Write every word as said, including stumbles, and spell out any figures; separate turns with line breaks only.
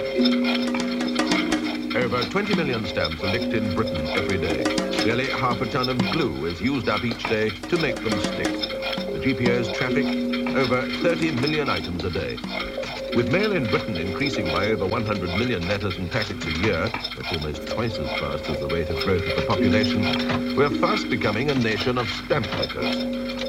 Over twenty million stamps are licked in Britain every day. Nearly half a ton of glue is used up each day to make them stick. The G P O's traffic, over thirty million items a day. With mail in Britain increasing by over one hundred million letters and packets a year, that's almost twice as fast as the rate of growth of the population, we're fast becoming a nation of stamp lickers.